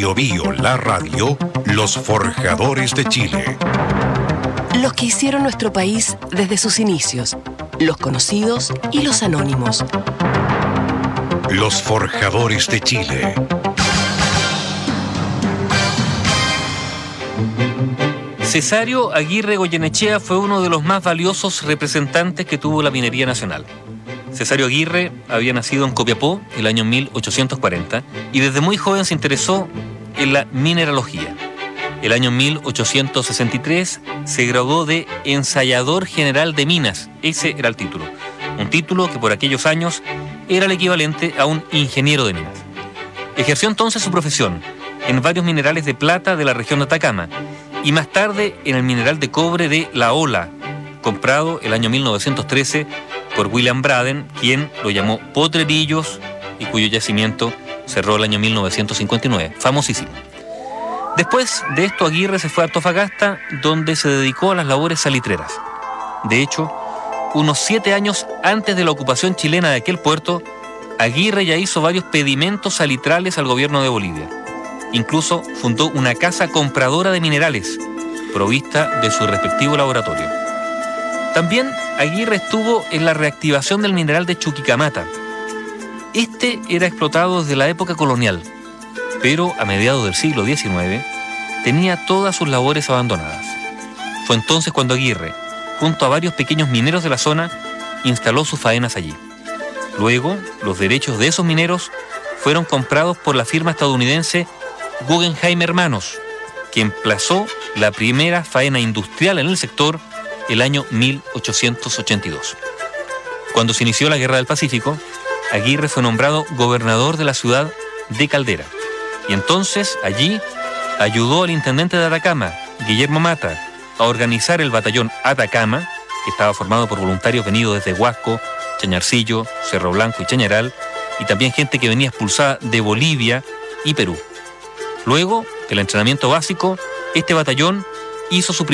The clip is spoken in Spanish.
Bio Bio, la radio, los forjadores de Chile. Los que hicieron nuestro país desde sus inicios, los conocidos y los anónimos. Los forjadores de Chile. Cesario Aguirre Goyenechea fue uno de los más valiosos representantes que tuvo la minería nacional. Cesario Aguirre había nacido en Copiapó el año 1840 y desde muy joven se interesó en la mineralogía. El año 1863 se graduó de ensayador general de minas, ese era el título. Un título que por aquellos años era el equivalente a un ingeniero de minas. Ejerció entonces su profesión en varios minerales de plata de la región de Atacama y más tarde en el mineral de cobre de La Ola, comprado el año 1913 por William Braden, quien lo llamó Potrerillos y cuyo yacimiento cerró el año 1959, famosísimo. Después de esto, Aguirre se fue a Antofagasta, donde se dedicó a las labores salitreras. De hecho, unos 7 años antes de la ocupación chilena de aquel puerto, Aguirre ya hizo varios pedimentos salitrales al gobierno de Bolivia. Incluso fundó una casa compradora de minerales, provista de su respectivo laboratorio. También Aguirre estuvo en la reactivación del mineral de Chuquicamata. Este era explotado desde la época colonial, pero a mediados del siglo XIX tenía todas sus labores abandonadas. Fue entonces cuando Aguirre, junto a varios pequeños mineros de la zona, instaló sus faenas allí. Luego, los derechos de esos mineros fueron comprados por la firma estadounidense Guggenheim Hermanos, que emplazó la primera faena industrial en el sector el año 1882. Cuando se inició la Guerra del Pacífico, Aguirre fue nombrado gobernador de la ciudad de Caldera. Y entonces, allí, ayudó al intendente de Atacama, Guillermo Mata, a organizar el batallón Atacama, que estaba formado por voluntarios venidos desde Huasco, Chañarcillo, Cerro Blanco y Chañaral, y también gente que venía expulsada de Bolivia y Perú. Luego del entrenamiento básico, este batallón hizo su